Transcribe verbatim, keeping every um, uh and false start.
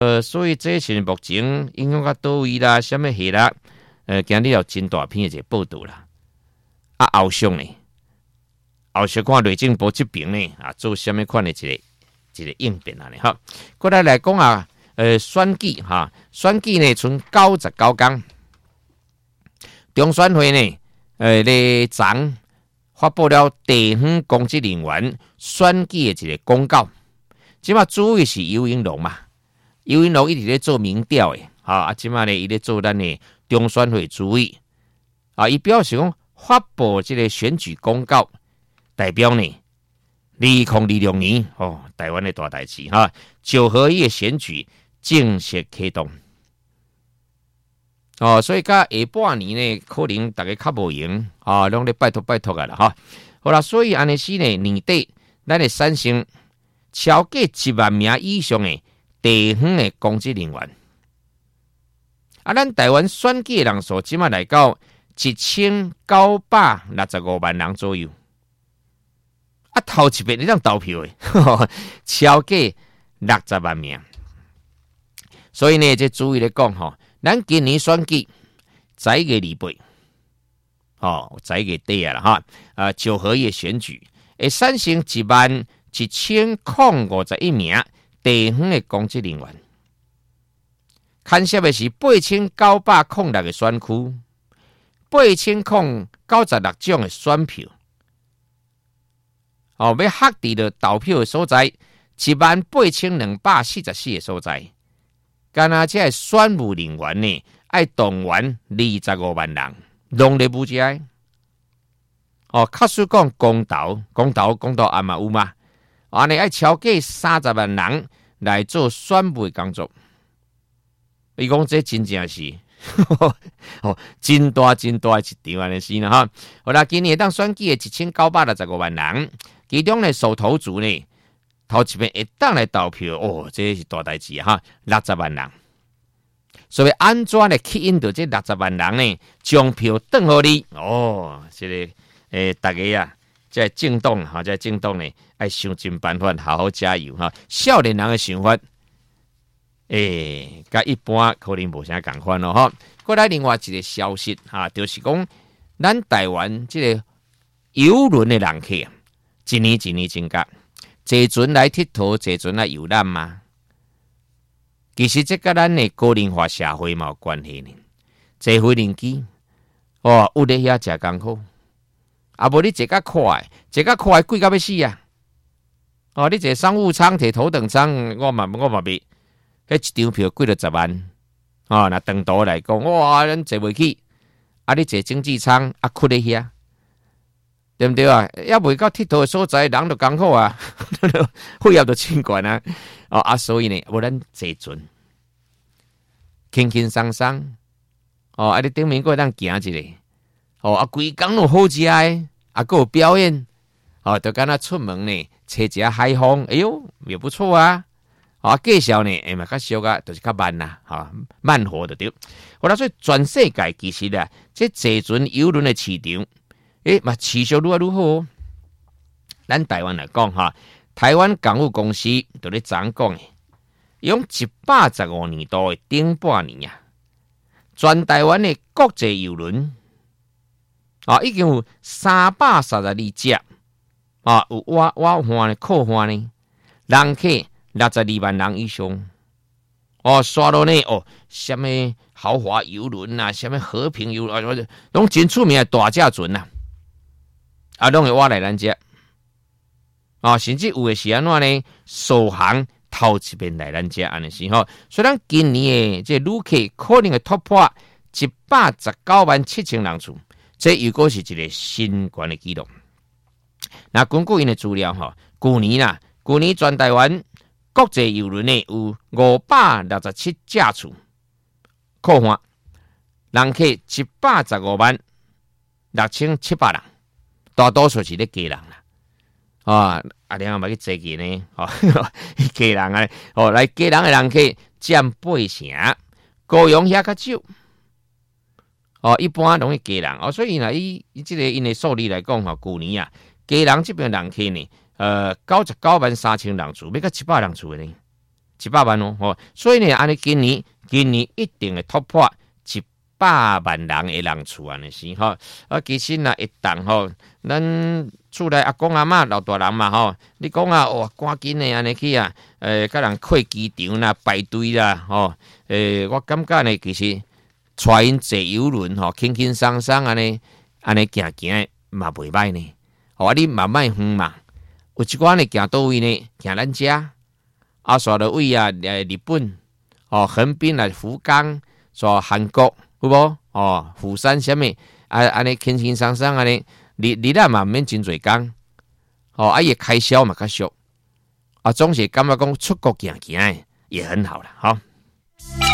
呃，所以这是目前影响到倒位啦，什么系啦，呃，今日有真大篇的一个报道啦。啊，后续呢，后续看内政部这边呢，啊，做什么款的一个一个应变啊呢？哈，过来来讲啊，呃，选举哈，选举呢，剩九十九天，中选会呢，呃，咧昨发布了地方公职人员选举的一个公告。即马主要是游盈隆嘛，游盈隆一直咧做民调的，啊，即马咧伊咧做咱的中选会主委，啊，伊表示讲发布这个选举公告，代表呢，二零二六年哦，台湾的大代志哈，九合一的选举正式启动。哦，所以甲下半年呢，可能大家较无闲啊，拢咧拜托拜托啊啦哈。好啦，所以安尼时呢，年底咱的产生超过一万名以上的地方的公职人员。啊，咱台湾选举的人数即马来到一千九百六十五万人左右。啊，头一遍你当投票的，超过六十万名。所以呢，这注意来讲吼。咱今年选举十一月二八，哦，十一月底啊啦哈，啊，九合一选举会产生一万一千零五十一名地方的公职人员，牵涉的是八千九百零六个选区，八千零九十六种的选票，哦，要核定的投票的所在，一万八千两百四十四个所在。干那这选务人员呢，爱动员二十五万人，拢咧不遮。哦，确实讲公投，公投公投也嘛有嘛，安尼爱超过三十万人来做选务的工作。伊讲这真正是，哦，真大真大一场安尼是啦哈。好啦，今年当选举的一千九百六十五万人，其中呢首投族呢。头一遍会当来投票哦，这是大代志哈，六十万人。所以安怎来吸引到这六十万人呢？将票转互你哦，这个诶，大家啊，在政党哈，在政党呢，爱想尽办法，好好加油哈。少年人的想法，诶，甲一般可能无啥共款咯哈。过来另外一个消息哈，就是讲咱台湾这个游轮的人客，一年一年增加。坐船来佚佗，坐船来游览嘛。其实这跟咱的高龄化社会嘛有关系呢。坐飞轮机，哦，有咧遐真艰苦。啊，无你坐较快，坐较快贵到要死啊！哦，你坐商务舱、摕头等舱，我嘛我嘛袂，迄一张票贵了十万。哦，那长途来讲，哇，咱坐袂起。啊，你坐经济舱，啊，困咧遐。对不对啊？要袂到佚佗的所在，人就艰苦啊，血压就真悬啊！哦啊，所以呢，无咱坐船，轻轻松松，哦，啊，你顶面过当行一个，哦，啊，规工都好食诶，啊，还有表演，哦，就敢若出门呢，吹一下海风，哎呦，也不错啊！啊，介绍呢，哎嘛，较俗啊，就是较慢啦，哈、哦，慢活就对。好啦，所以全世界其实啊，这坐船游轮的市场。诶，嘛持续愈来愈好。咱台湾来讲哈，台湾港务公司就咧怎讲诶？用一百十五年度的顶半年啊，全台湾的国际邮轮啊，已经有三百三十二只啊，有挖挖换的、靠换呢，人客六十二万人以上。哦，刷到呢哦，什么豪华邮轮啊，什么和平邮轮啊，拢真出名的大只船啊。啊，拢会挖来咱遮，啊，甚至有诶是安怎呢？首航头一遍来咱遮安尼是吼，所以咱今年诶这旅客可能会突破一百十九万七千人次，这如果是一个新高的纪录。那根据因诶资料吼，去年啦，去年全台湾国际邮轮呢有五百六十七架次，靠换人客一百十五万六千七百人。大多数是咧家人啦，啊，啊，然后嘛去坐机呢，哦，家人啊，哦，来家人的人客占八成，高雄遐较少，哦，一般拢是家人，哦，所以呢，伊伊即个因的数字来讲，吼，去年啊，家人这边人客呢，呃，九十九万三千人次，要到七百人次呢， 一百万哦，吼，所以呢，安尼今年今年一定会突破一百万人的人厝安尼是吼。啊，其实呐，一旦吼，咱厝内阿公阿嬷老大人嘛吼，你讲啊，哇，赶紧的安尼去啊，诶、呃，甲人开机场啦、排队啦，吼，诶、呃，我感觉呢，其实带因坐游轮吼，轻轻松松安尼安尼行行嘛袂歹呢。吼、啊，你慢慢远嘛，有一寡呢行倒位呢，行咱遮，啊，煞落位啊，诶，日本，哦，横滨来福冈，煞韩国，有无？哦，釜山什么？啊，安尼轻轻松松安尼，你你咱嘛免真侪工，哦，啊，伊开销嘛较俗，啊，总是感觉讲出国行行也很好啦，吼。